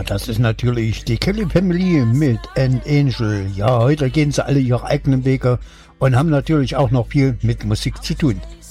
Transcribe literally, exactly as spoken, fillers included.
das ist natürlich die Kelly Family mit An Angel. Ja, heute gehen sie alle ihre eigenen Wege und haben natürlich auch noch viel mit Musik zu tun.